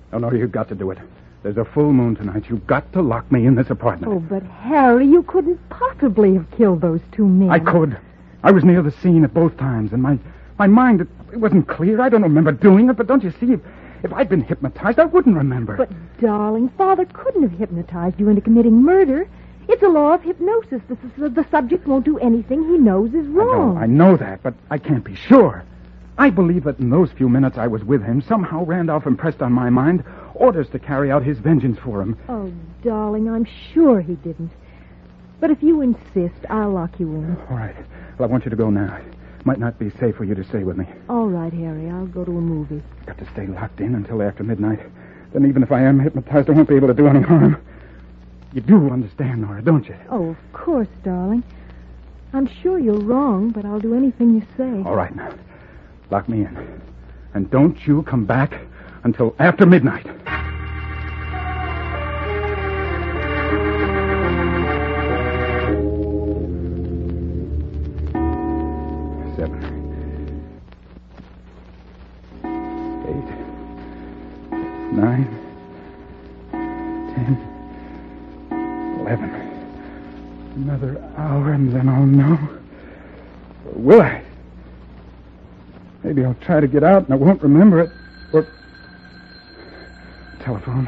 Oh, no, you've got to do it. There's a full moon tonight. You've got to lock me in this apartment. Oh, but Harry, you couldn't possibly have killed those two men. I could. I was near the scene at both times, and my mind, it wasn't clear. I don't remember doing it, but don't you see, if I'd been hypnotized, I wouldn't remember. But, darling, Father couldn't have hypnotized you into committing murder. It's a law of hypnosis. The subject won't do anything he knows is wrong. I know that, but I can't be sure. I believe that in those few minutes I was with him, somehow Randolph impressed on my mind orders to carry out his vengeance for him. Oh, darling, I'm sure he didn't. But if you insist, I'll lock you in. All right. Well, I want you to go now. It might not be safe for you to stay with me. All right, Harry, I'll go to a movie. Got to stay locked in until after midnight. Then even if I am hypnotized, I won't be able to do any harm. You do understand, Nora, don't you? Oh, of course, darling. I'm sure you're wrong, but I'll do anything you say. All right, now. Lock me in. And don't you come back until after midnight. 7, 8, 9, 10, 11. Another hour and then I'll know. Or will I? Maybe I'll try to get out and I won't remember it. Or... Telephone.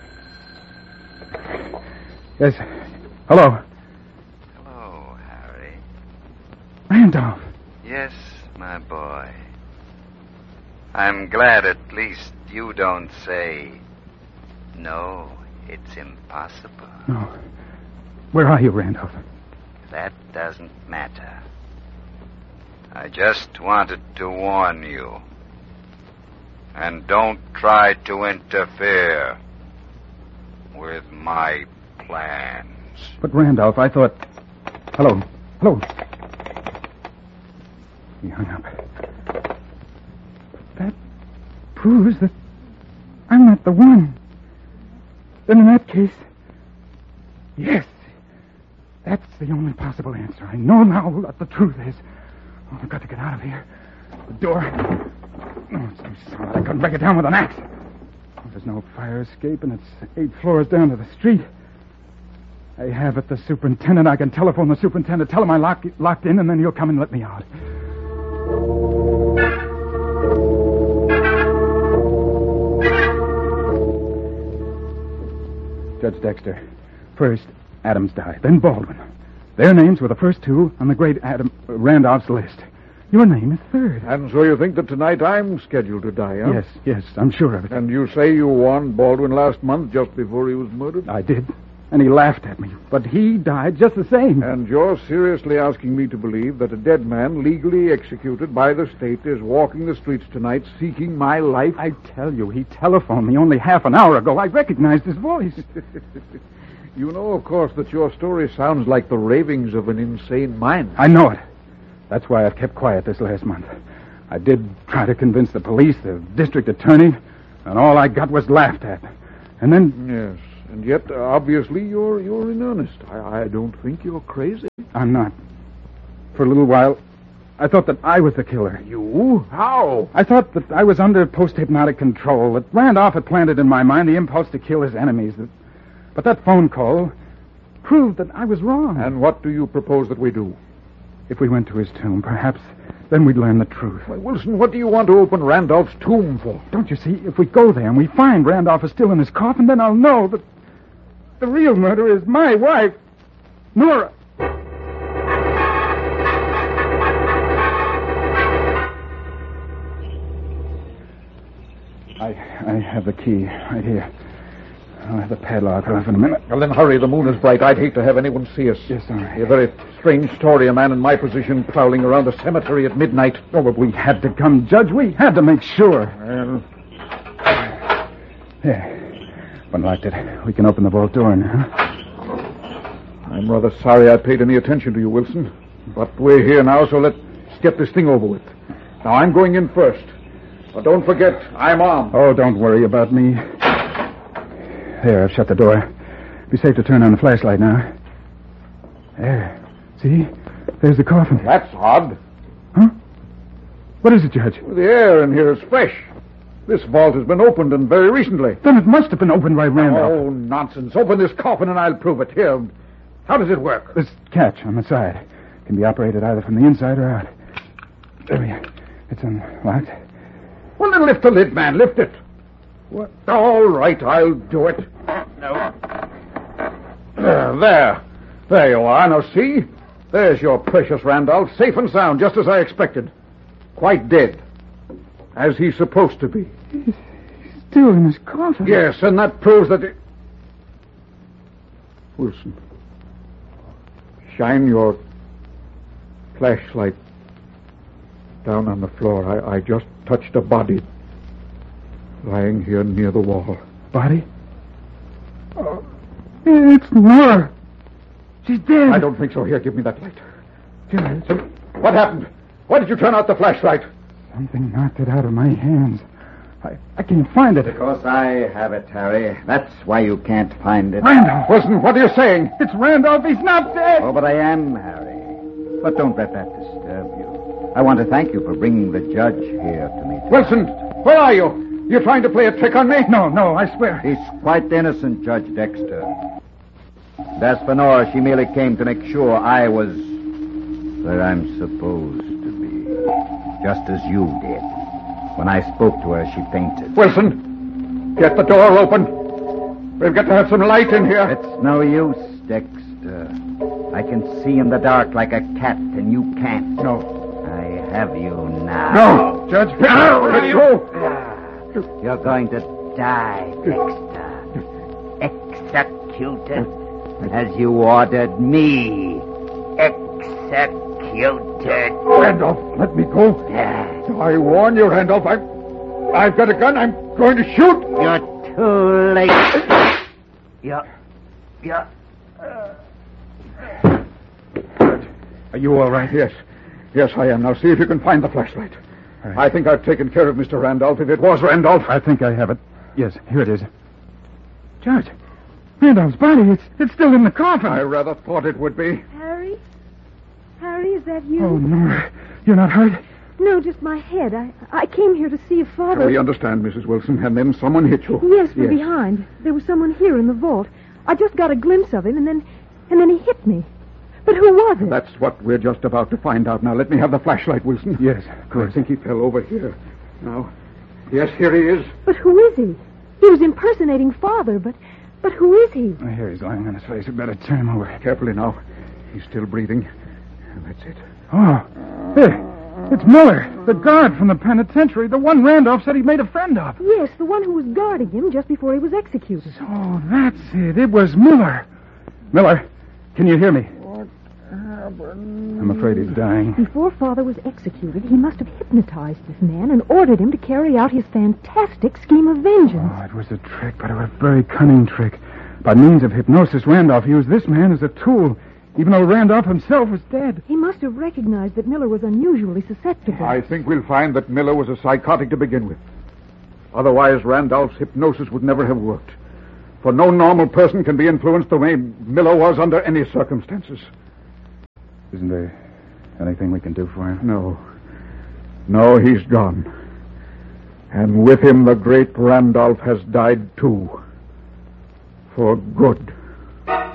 Yes. Hello. Hello, Harry. Randolph. Yes, my boy. I'm glad at least you don't say, no, it's impossible. No. Where are you, Randolph? That doesn't matter. I just wanted to warn you. And don't try to interfere with my plans. But, Randolph, I thought... Hello. Hello. He hung up. But that proves that I'm not the one. Then in that case... Yes. That's the only possible answer. I know now what the truth is. Oh, I've got to get out of here. The door... Oh, it's so solid I couldn't break it down with an axe. Oh, there's no fire escape, and it's 8 floors down to the street. I have it, the superintendent. I can telephone the superintendent, tell him I locked in, and then he'll come and let me out. Judge Dexter. First, Adams died, then Baldwin. Their names were the first two on the great Randolph's list. Your name is third. And so you think that tonight I'm scheduled to die, huh? Yes, I'm sure of it. And you say you warned Baldwin last month just before he was murdered? I did. And he laughed at me. But he died just the same. And you're seriously asking me to believe that a dead man legally executed by the state is walking the streets tonight seeking my life? I tell you, he telephoned me only half an hour ago. I recognized his voice. You know, of course, that your story sounds like the ravings of an insane mind. I know it. That's why I've kept quiet this last month. I did try to convince the police, the district attorney, and all I got was laughed at. And then... Yes, and yet, obviously, you're in earnest. I don't think you're crazy. I'm not. For a little while, I thought that I was the killer. You? How? I thought that I was under post-hypnotic control, that Randolph had planted in my mind the impulse to kill his enemies. But that phone call proved that I was wrong. And what do you propose that we do? If we went to his tomb, perhaps then we'd learn the truth. Why, Wilson, what do you want to open Randolph's tomb for? Don't you see? If we go there and we find Randolph is still in his coffin, then I'll know that the real murderer is my wife, Nora. I have the key right here. I'll have the padlock off in a minute. Well, then hurry. The moon is bright. I'd hate to have anyone see us. Yes, all right. A very strange story, a man in my position prowling around a cemetery at midnight. Oh, but we had to come, Judge. We had to make sure. Well... There. Unlocked it. We can open the vault door now. I'm rather sorry I paid any attention to you, Wilson. But we're here now, so let's get this thing over with. Now, I'm going in first. But don't forget, I'm armed. Oh, don't worry about me. There, I've shut the door. Be safe to turn on the flashlight now. There. See? There's the coffin. That's odd. Huh? What is it, Judge? The air in here is fresh. This vault has been opened, and very recently. Then it must have been opened by Randolph. Oh, nonsense. Open this coffin and I'll prove it. Here. How does it work? This catch on the side can be operated either from the inside or out. There we are. It's unlocked. Well, then lift the lid, man. Lift it. What? All right, I'll do it. No. There. There you are. Now, see? There's your precious Randolph, safe and sound, just as I expected. Quite dead. As he's supposed to be. He's still in his coffin. Yes, and that proves that... Wilson, shine your flashlight down on the floor. I just touched a body lying here near the wall. Body? Oh, it's Nora. She's dead. I don't think so. Here, give me that light. George. What happened? Why did you turn out the flashlight? Something knocked it out of my hands. I can't find it. Because I have it, Harry. That's why you can't find it. Randolph. Wilson, what are you saying? It's Randolph. He's not dead. Oh, but I am, Harry. But don't let that disturb you. I want to thank you for bringing the judge here to me tonight. Wilson, where are you? You're trying to play a trick on me? No, I swear. He's quite innocent, Judge Dexter. As for Nora, she merely came to make sure I was where I'm supposed to be. Just as you did. When I spoke to her, she fainted. Wilson, get the door open. We've got to have some light in here. It's no use, Dexter. I can see in the dark like a cat, and you can't. No. I have you now. No, Judge. Let me go. You're going to die, Dexter. Executed as you ordered me. Executed. Randolph, let me go. I warn you, Randolph. I've got a gun. I'm going to shoot. You're too late. You're... Are you all right? Yes. Yes, I am. Now see if you can find the flashlight. Right. I think I've taken care of Mr. Randolph, if it was Randolph. I think I have it. Yes, here it is. George, Randolph's body, it's still in the coffin. I rather thought it would be. Harry? Harry, is that you? Oh, no. You're not hurt? No, just my head. I came here to see if Father... We understand, Mrs. Wilson, and then someone hit you. Yes, from behind. There was someone here in the vault. I just got a glimpse of him, and then he hit me. But who was it? That's what we're just about to find out. Now, let me have the flashlight, Wilson. Yes, I think he fell over here. Now, yes, here he is. But who is he? He was impersonating Father, but who is he? Here he's lying on his face. We better turn him over. Carefully now. He's still breathing. And that's it. Oh, there. It's Miller, the guard from the penitentiary, the one Randolph said he made a friend of. Yes, the one who was guarding him just before he was executed. So that's it. It was Miller. Miller, can you hear me? What happened? I'm afraid he's dying. Before Father was executed, he must have hypnotized this man and ordered him to carry out his fantastic scheme of vengeance. Oh, it was a trick, but a very cunning trick. By means of hypnosis, Randolph used this man as a tool, even though Randolph himself was dead. He must have recognized that Miller was unusually susceptible. I think we'll find that Miller was a psychotic to begin with. Otherwise, Randolph's hypnosis would never have worked. For no normal person can be influenced the way Miller was under any circumstances. Isn't there anything we can do for him? No. No, he's gone. And with him, the great Randolph has died, too. For good.